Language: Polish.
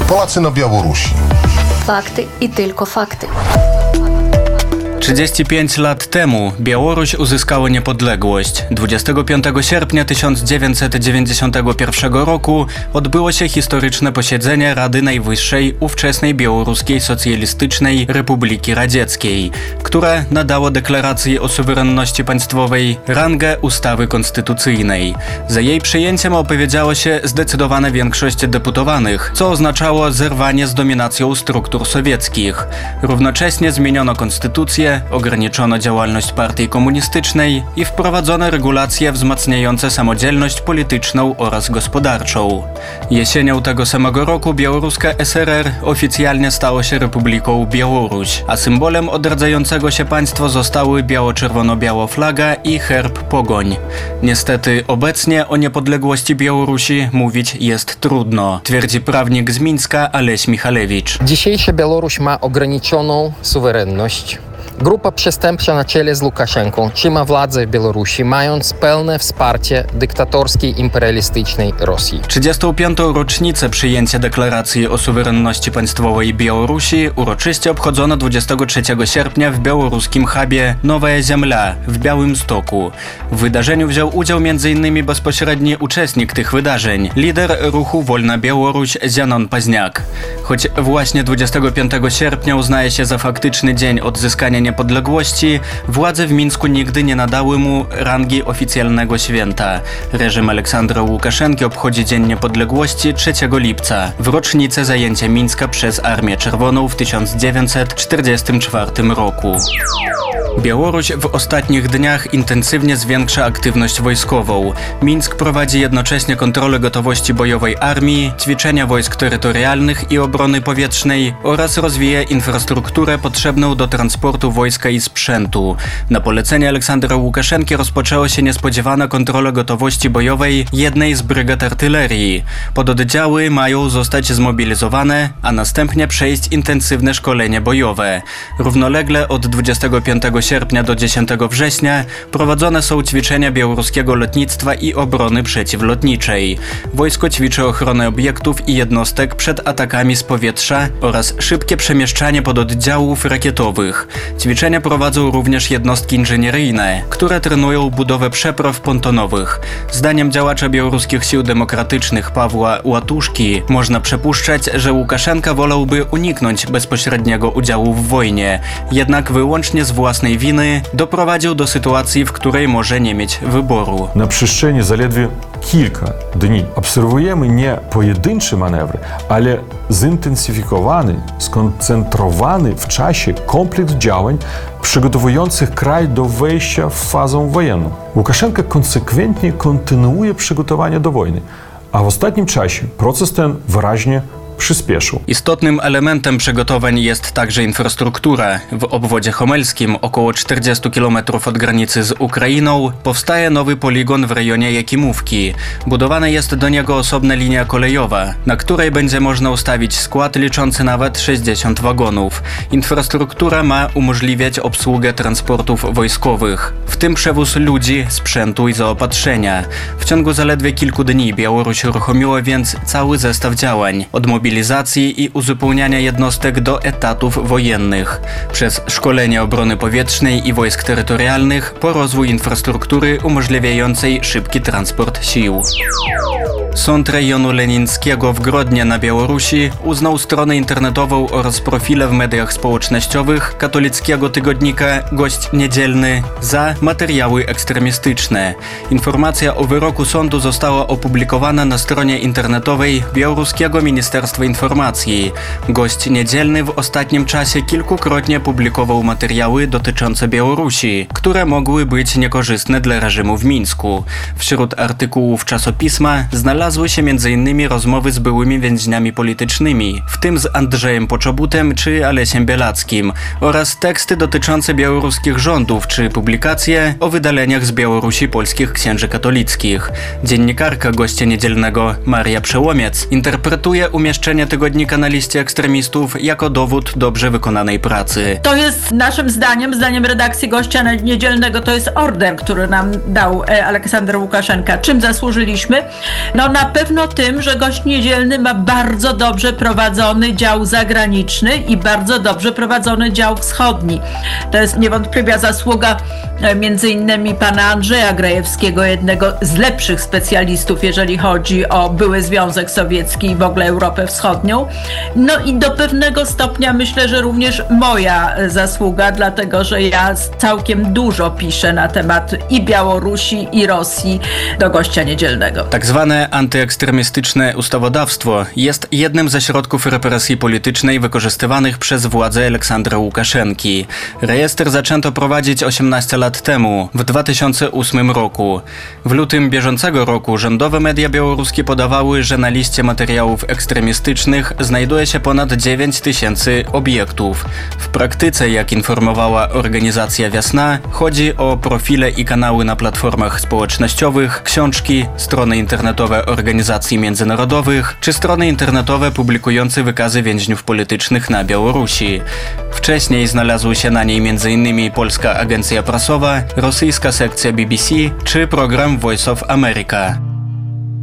Polacy na Białorusi. Fakty i tylko fakty. 35 lat temu Białoruś uzyskała niepodległość. 25 sierpnia 1991 roku odbyło się historyczne posiedzenie Rady Najwyższej ówczesnej Białoruskiej Socjalistycznej Republiki Radzieckiej, które nadało deklaracji o suwerenności państwowej rangę ustawy konstytucyjnej. Za jej przyjęciem opowiedziało się zdecydowana większość deputowanych, co oznaczało zerwanie z dominacją struktur sowieckich. Równocześnie zmieniono konstytucję, ograniczono działalność partii komunistycznej i wprowadzono regulacje wzmacniające samodzielność polityczną oraz gospodarczą. Jesienią tego samego roku białoruska SRR oficjalnie stała się Republiką Białoruś, a symbolem odradzającego się państwa zostały biało-czerwono-biała flaga i herb Pogoń. Niestety obecnie o niepodległości Białorusi mówić jest trudno, twierdzi prawnik z Mińska Aleś Michalewicz. Dzisiejsza Białoruś ma ograniczoną suwerenność. Grupa przestępcza na czele z Łukaszenką trzyma władzę w Białorusi, mając pełne wsparcie dyktatorskiej, imperialistycznej Rosji. 35. rocznicę przyjęcia deklaracji o suwerenności państwowej Białorusi uroczyście obchodzono 23 sierpnia w białoruskim hubie Nowa Ziemia w Białymstoku. W wydarzeniu wziął udział m.in. bezpośredni uczestnik tych wydarzeń, lider ruchu Wolna Białoruś Zianon Paźniak. Choć właśnie 25 sierpnia uznaje się za faktyczny dzień odzyskania niepodległości, władze w Mińsku nigdy nie nadały mu rangi oficjalnego święta. Reżim Aleksandra Łukaszenki obchodzi Dzień Niepodległości 3 lipca, w rocznicę zajęcia Mińska przez Armię Czerwoną w 1944 roku. Białoruś w ostatnich dniach intensywnie zwiększa aktywność wojskową. Mińsk prowadzi jednocześnie kontrolę gotowości bojowej armii, ćwiczenia wojsk terytorialnych i obrony powietrznej oraz rozwija infrastrukturę potrzebną do transportu wojska i sprzętu. Na polecenie Aleksandra Łukaszenki rozpoczęła się niespodziewana kontrola gotowości bojowej jednej z brygad artylerii. Pododdziały mają zostać zmobilizowane, a następnie przejść intensywne szkolenie bojowe. Równolegle od 25 sierpnia do 10 września prowadzone są ćwiczenia białoruskiego lotnictwa i obrony przeciwlotniczej. Wojsko ćwiczy ochronę obiektów i jednostek przed atakami z powietrza oraz szybkie przemieszczanie pododdziałów rakietowych. Ćwiczenia prowadzą również jednostki inżynieryjne, które trenują budowę przepraw pontonowych. Zdaniem działacza białoruskich sił demokratycznych Pawła Łatuszki można przypuszczać, że Łukaszenka wolałby uniknąć bezpośredniego udziału w wojnie, jednak wyłącznie z własnej winy doprowadził do sytuacji, w której może nie mieć wyboru. Na przestrzeni zaledwie kilka dni obserwujemy nie pojedyncze manewry, ale zintensyfikowany, skoncentrowany w czasie kompleks działań przygotowujących kraj do wejścia w fazę wojenną. Łukaszenka konsekwentnie kontynuuje przygotowania do wojny, a w ostatnim czasie proces ten wyraźnie przyspieszył. Istotnym elementem przygotowań jest także infrastruktura. W obwodzie homelskim, około 40 km od granicy z Ukrainą, powstaje nowy poligon w rejonie Jakimówki. Budowana jest do niego osobna linia kolejowa, na której będzie można ustawić skład liczący nawet 60 wagonów. Infrastruktura ma umożliwiać obsługę transportów wojskowych, w tym przewóz ludzi, sprzętu i zaopatrzenia. W ciągu zaledwie kilku dni Białoruś uruchomiła więc cały zestaw działań, od mobilizacji i uzupełniania jednostek do etatów wojennych, przez szkolenie obrony powietrznej i wojsk terytorialnych po rozwój infrastruktury umożliwiającej szybki transport sił. Sąd rejonu lenińskiego w Grodnie na Białorusi uznał stronę internetową oraz profile w mediach społecznościowych katolickiego tygodnika Gość Niedzielny za materiały ekstremistyczne. Informacja o wyroku sądu została opublikowana na stronie internetowej Białoruskiego Ministerstwa Informacji. Gość Niedzielny w ostatnim czasie kilkukrotnie publikował materiały dotyczące Białorusi, które mogły być niekorzystne dla reżimu w Mińsku. Wśród artykułów czasopisma znalazły się m.in. rozmowy z byłymi więźniami politycznymi, w tym z Andrzejem Poczobutem czy Alesiem Bielackim, oraz teksty dotyczące białoruskich rządów czy publikacje o wydaleniach z Białorusi polskich księży katolickich. Dziennikarka Gościa Niedzielnego Maria Przełomiec interpretuje umieszczenie tygodnika na liście ekstremistów jako dowód dobrze wykonanej pracy. To jest naszym zdaniem redakcji Gościa Niedzielnego, to jest order, który nam dał Aleksander Łukaszenka. Czym zasłużyliśmy? No na pewno tym, że Gość Niedzielny ma bardzo dobrze prowadzony dział zagraniczny i bardzo dobrze prowadzony dział wschodni. To jest niewątpliwa zasługa między innymi pana Andrzeja Grajewskiego, jednego z lepszych specjalistów, jeżeli chodzi o były Związek Sowiecki i w ogóle Europę Wschodnią. No i do pewnego stopnia myślę, że również moja zasługa, dlatego że ja całkiem dużo piszę na temat i Białorusi, i Rosji do Gościa Niedzielnego. Tak zwane antyekstremistyczne ustawodawstwo jest jednym ze środków represji politycznej wykorzystywanych przez władze Aleksandra Łukaszenki. Rejestr zaczęto prowadzić 18 lat temu, w 2008 roku. W lutym bieżącego roku rządowe media białoruskie podawały, że na liście materiałów ekstremistycznych znajduje się ponad 9 tysięcy obiektów. W praktyce, jak informowała organizacja Wiasna, chodzi o profile i kanały na platformach społecznościowych, książki, strony internetowe organizacji międzynarodowych czy strony internetowe publikujące wykazy więźniów politycznych na Białorusi. Wcześniej znalazły się na niej m.in. Polska Agencja Prasowa, rosyjska sekcja BBC czy program Voice of America.